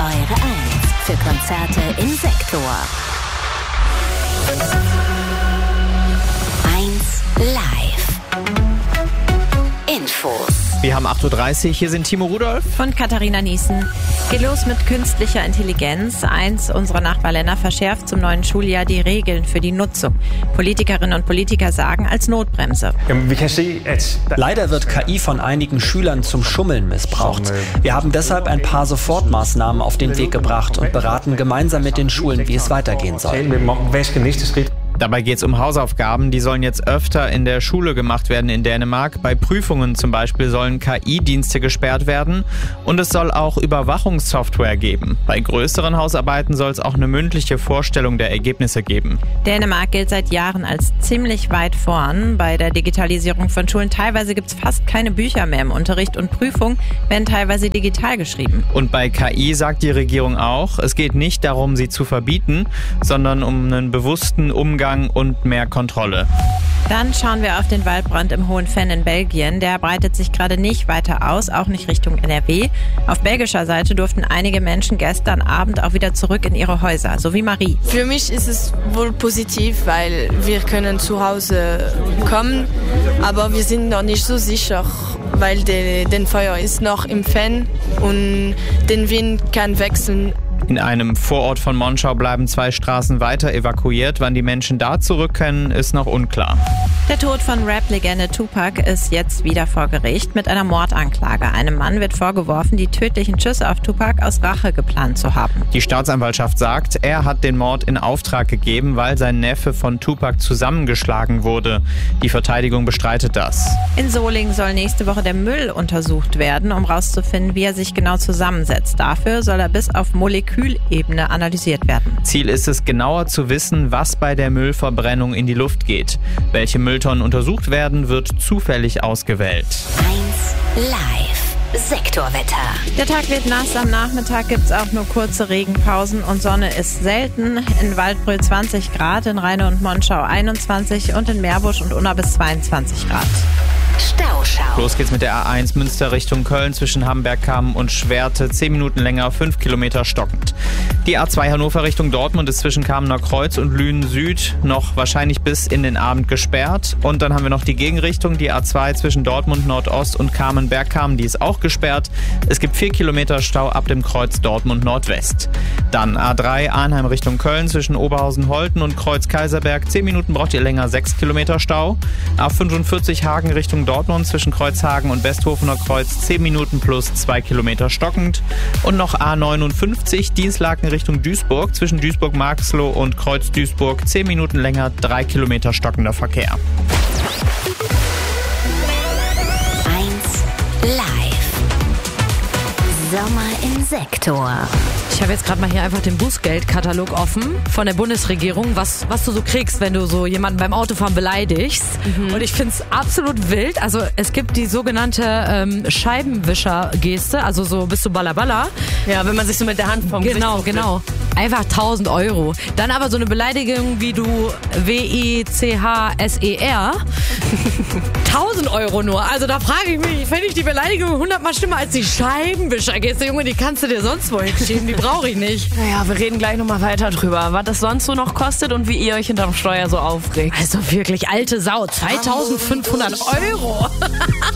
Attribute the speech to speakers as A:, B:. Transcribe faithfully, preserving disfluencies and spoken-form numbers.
A: Eure Eins für Konzerte im Sektor. Eins Live. Infos.
B: Wir haben acht Uhr dreißig, hier sind Timo Rudolph
C: und Katharina Niesen. Geht los mit künstlicher Intelligenz. Eins unserer Nachbarländer verschärft zum neuen Schuljahr die Regeln für die Nutzung. Politikerinnen und Politiker sagen als Notbremse.
D: Leider wird K I von einigen Schülern zum Schummeln missbraucht. Wir haben deshalb ein paar Sofortmaßnahmen auf den Weg gebracht und beraten gemeinsam mit den Schulen, wie es weitergehen soll.
B: Dabei geht es um Hausaufgaben, die sollen jetzt öfter in der Schule gemacht werden in Dänemark. Bei Prüfungen zum Beispiel sollen K I-Dienste gesperrt werden und es soll auch Überwachungssoftware geben. Bei größeren Hausarbeiten soll es auch eine mündliche Vorstellung der Ergebnisse geben.
C: Dänemark gilt seit Jahren als ziemlich weit vorn bei der Digitalisierung von Schulen. Teilweise gibt es fast keine Bücher mehr im Unterricht und Prüfungen werden teilweise digital geschrieben.
B: Und bei K I sagt die Regierung auch, es geht nicht darum, sie zu verbieten, sondern um einen bewussten Umgang und mehr Kontrolle.
C: Dann schauen wir auf den Waldbrand im Hohen Venn in Belgien. Der breitet sich gerade nicht weiter aus, auch nicht Richtung N R W. Auf belgischer Seite durften einige Menschen gestern Abend auch wieder zurück in ihre Häuser, so wie Marie.
E: Für mich ist es wohl positiv, weil wir können zu Hause kommen, aber wir sind noch nicht so sicher, weil der den Feuer ist noch im Venn und den Wind kann wechseln.
B: In einem Vorort von Monschau bleiben zwei Straßen weiter evakuiert. Wann die Menschen da zurück können, ist noch unklar.
C: Der Tod von Rap-Legende Tupac ist jetzt wieder vor Gericht mit einer Mordanklage. Einem Mann wird vorgeworfen, die tödlichen Schüsse auf Tupac aus Rache geplant zu haben.
B: Die Staatsanwaltschaft sagt, er hat den Mord in Auftrag gegeben, weil sein Neffe von Tupac zusammengeschlagen wurde. Die Verteidigung bestreitet das.
C: In Solingen soll nächste Woche der Müll untersucht werden, um herauszufinden, wie er sich genau zusammensetzt. Dafür soll er bis auf Molekülebene analysiert werden.
B: Ziel ist es, genauer zu wissen, was bei der Müllverbrennung in die Luft geht. Welche Mülltonnen untersucht werden, wird zufällig ausgewählt.
A: Eins Live. Sektorwetter.
C: Der Tag wird nass, am Nachmittag gibt es auch nur kurze Regenpausen und Sonne ist selten. In Waldbröl zwanzig Grad, in Rheine und Monschau einundzwanzig und in Meerbusch und Unna bis zweiundzwanzig Grad.
A: Stauschau.
B: Los geht's mit der A eins Münster Richtung Köln zwischen Hamberg-Kamm und Schwerte. zehn Minuten länger, fünf Kilometer stockend. Die A zwei Hannover Richtung Dortmund ist zwischen Kamener Kreuz und Lünen Süd noch wahrscheinlich bis in den Abend gesperrt. Und dann haben wir noch die Gegenrichtung, die A zwei zwischen Dortmund Nordost und Kamen-Bergkamen, die ist auch gesperrt. Es gibt vier Kilometer Stau ab dem Kreuz Dortmund Nordwest. Dann A drei Arnheim Richtung Köln zwischen Oberhausen-Holten und Kreuz Kaiserberg. zehn Minuten braucht ihr länger, sechs Kilometer Stau. A fünfundvierzig Hagen Richtung Dortmund zwischen Kreuzhagen und Westhofener Kreuz zehn Minuten plus zwei Kilometer stockend. Und noch A neunundfünfzig Dienstlaken Richtung Duisburg zwischen Duisburg-Marxloh und Kreuz Duisburg zehn Minuten länger, drei Kilometer stockender Verkehr.
A: Eins Live. Sommer im Sektor.
F: Ich habe jetzt gerade mal hier einfach den Bußgeldkatalog offen von der Bundesregierung, was, was du so kriegst, wenn du so jemanden beim Autofahren beleidigst. Mhm. Und ich finde es absolut wild. Also es gibt die sogenannte ähm, Scheibenwischer-Geste, also so bist du Ballaballa.
E: Ja, wenn man sich so mit der Hand vom
F: Genau,
E: Gesicht
F: genau. Einfach tausend Euro. Dann aber so eine Beleidigung wie du W I C H S E R. tausend Euro nur. Also da frage ich mich, finde ich die Beleidigung hundertmal schlimmer als die Scheibenwischer-Geste. Junge, die kannst du dir sonst wo hinschieben, die brauche ich nicht.
E: Naja, wir reden gleich nochmal weiter drüber, was das sonst so noch kostet und wie ihr euch hinterm Steuer so aufregt.
F: Also wirklich alte Sau, zweitausendfünfhundert Euro.